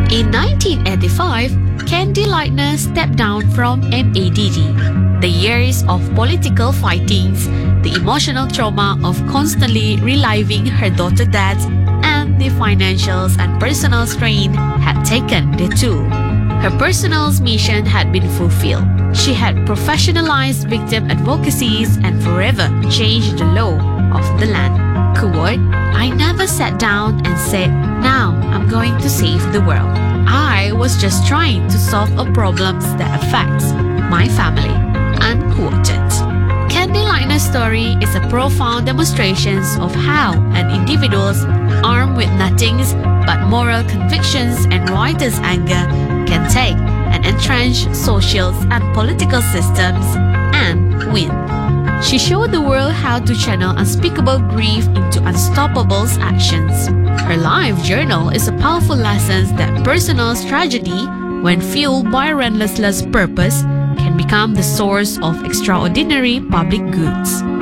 In 1985, Candy Lightner stepped down from MADD. The years of political fightings, the emotional trauma of constantly reliving her daughter's death, and the financial and personal strain had taken their toll. Her personal mission had been fulfilled. She had professionalized victim advocacies and forever changed the law of the land. Quote, "I never sat down and said, now I'm going to save the world. I was just trying to solve a problem that affects my family." Unquoted. Candy Lightner's story is a profound demonstration of how an individual armed with nothing but moral convictions and righteous anger can take an entrenched social and political systems and win. She showed the world how to channel unspeakable grief into unstoppable actions. Her life journal is a powerful lesson that personal tragedy, when fueled by relentless purpose, can become the source of extraordinary public goods.